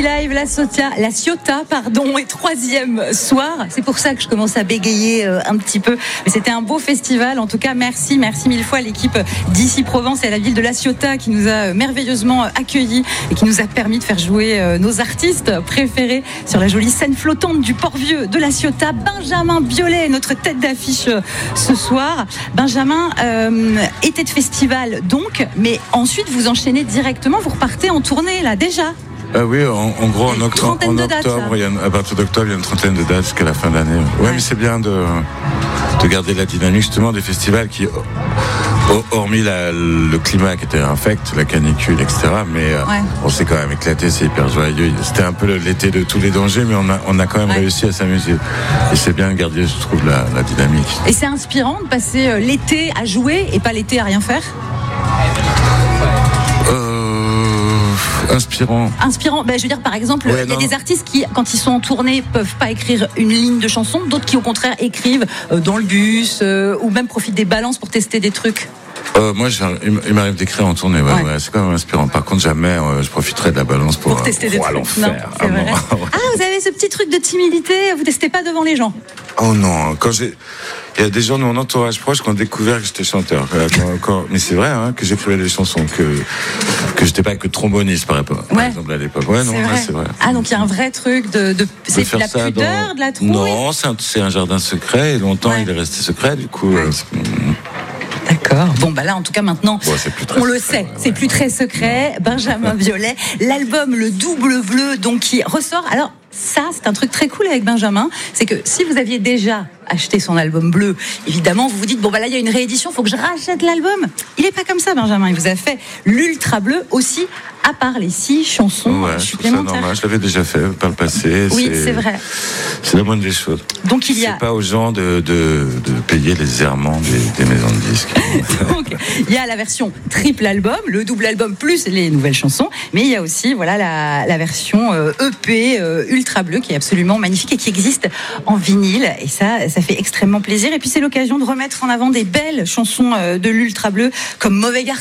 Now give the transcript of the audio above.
Live, la Ciotat, et troisième soir. C'est pour ça que je commence à bégayer un petit peu. Mais c'était un beau festival. En tout cas, merci mille fois à l'équipe d'Ici Provence et à la ville de la Ciotat qui nous a merveilleusement accueillis et qui nous a permis de faire jouer nos artistes préférés sur la jolie scène flottante du Port-Vieux de la Ciotat. Benjamin Biolay, notre tête d'affiche ce soir. Benjamin, été de festival donc, mais ensuite vous enchaînez directement, vous repartez en tournée là déjà. Oui, en gros, en octobre, à partir d'octobre, il y a une trentaine de dates jusqu'à la fin de l'année. Ouais, mais c'est bien de garder la dynamique justement des festivals qui, hormis le climat qui était infect, la canicule, etc. Mais on s'est quand même éclaté, c'est hyper joyeux. C'était un peu l'été de tous les dangers, mais on a quand même réussi à s'amuser. Et c'est bien de garder, je trouve, la dynamique. Et c'est inspirant de passer l'été à jouer et pas l'été à rien faire. Inspirant. Je veux dire, par exemple, il y a des artistes qui, quand ils sont en tournée, peuvent pas écrire une ligne de chanson, d'autres qui, au contraire, écrivent dans le bus ou même profitent des balances pour tester des trucs. Moi, il m'arrive d'écrire en tournée, c'est quand même inspirant. Par contre, jamais je profiterai de la balance pour tester des trucs. L'enfer. Non, vrai. Vous avez ce petit truc de timidité, vous testez pas devant les gens. Oh non, il y a des gens de mon entourage proche qui ont découvert que j'étais chanteur. Mais c'est vrai que j'écrivais des chansons, que j'étais pas que tromboniste par exemple à l'époque. C'est vrai. Donc il y a un vrai truc c'est de la pudeur, de la trouille. Non, c'est un jardin secret et longtemps il est resté secret du coup. D'accord. Là, en tout cas, maintenant, on le sait, c'est plus très secret. Benjamin Biolay, l'album Le Double Bleu, donc qui ressort. Alors, ça, c'est un truc très cool avec Benjamin, c'est que si vous aviez déjà acheté son album bleu, évidemment, vous vous dites, là, il y a une réédition, faut que je rachète l'album. Il est pas comme ça, Benjamin. Il vous a fait l'Ultra Bleu aussi, à part les 6 chansons supplémentaires. C'est normal, je l'avais déjà fait par le passé. Oui, c'est vrai. C'est la moindre des choses. Donc c'est pas aux gens de payer les errements des maisons de disques. Donc, il y a la version triple album, le double album plus les nouvelles chansons, mais il y a aussi la version EP Ultra Bleu qui est absolument magnifique et qui existe en vinyle, et ça fait extrêmement plaisir. Et puis c'est l'occasion de remettre en avant des belles chansons de l'Ultra Bleu comme Mauvais Garçon.